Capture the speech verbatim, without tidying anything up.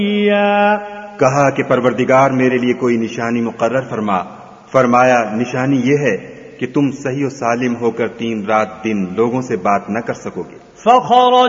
कहा कि परवरदिगार मेरे लिए कोई निशानी मुकर्रर फरमा। फरमाया, निशानी ये है कि तुम सही और सालिम होकर तीन रात दिन लोगों से बात न कर सकोगे।